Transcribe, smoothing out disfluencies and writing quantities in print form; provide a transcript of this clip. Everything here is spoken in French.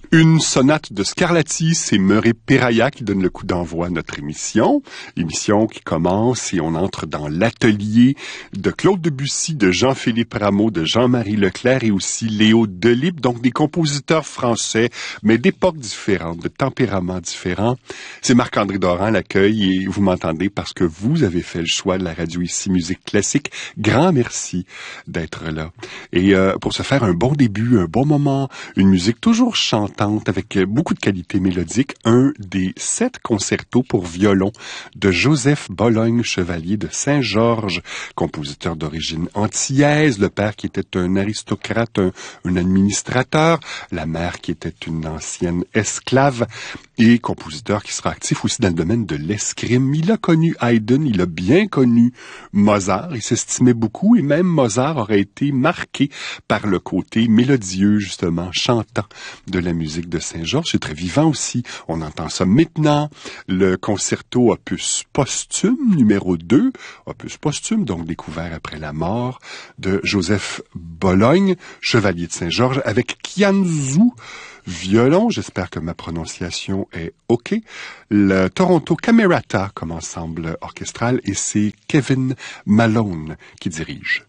Une sonate de Scarlatti, c'est Murray Peraya qui donne le coup d'envoi à notre émission. Émission qui commence et on entre dans l'atelier de Claude Debussy, de Jean-Philippe Rameau, de Jean-Marie Leclerc et aussi Léo Delibes, donc des compositeurs français, mais d'époques différentes, de tempéraments différents. C'est Marc-André Doran à l'accueil et vous m'entendez parce que vous avez fait le choix de la radio ici Musique Classique. Grand merci d'être là. Et pour se faire un bon début, un bon moment, une musique toujours chantante, avec beaucoup de qualité mélodique, un des 7 concertos pour violon de Joseph Bologne, chevalier de Saint-Georges, compositeur d'origine antillaise, le père qui était un aristocrate, un administrateur, la mère qui était une ancienne esclave, et compositeur qui sera actif aussi dans le domaine de l'escrime. Il a connu Haydn, il a bien connu Mozart, il s'estimait beaucoup, et même Mozart aurait été marqué par le côté mélodieux, justement, chantant de la musique de Saint-Georges. C'est très vivant aussi. On entend ça maintenant. Le concerto opus posthume, numéro 2, opus posthume, donc découvert après la mort de Joseph Bologne, chevalier de Saint-Georges, avec Kianzou, violon, j'espère que ma prononciation est OK. Le Toronto Camerata comme ensemble orchestral et c'est Kevin Malone qui dirige.